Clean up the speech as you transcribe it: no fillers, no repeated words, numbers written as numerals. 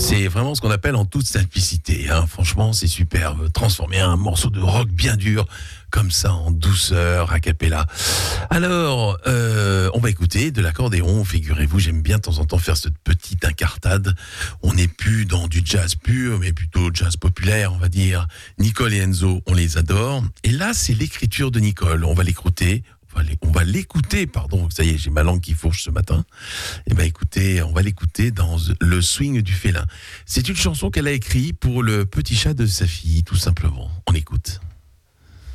C'est vraiment ce qu'on appelle en toute simplicité. Hein. Franchement, c'est superbe. Transformer un morceau de rock bien dur comme ça en douceur, a cappella. Alors, on va écouter de l'accordéon. Figurez-vous, j'aime bien de temps en temps faire cette petite incartade. On n'est plus dans du jazz pur, mais plutôt jazz populaire, on va dire. Nicole et Enzo, on les adore. Et là, c'est l'écriture de Nicole. On va l'écouter. Pardon, ça y est, j'ai ma langue qui fourche ce matin. Eh ben, écoutez, on va l'écouter dans Le swing du félin. C'est une chanson qu'elle a écrite pour le petit chat de sa fille, tout simplement. On écoute.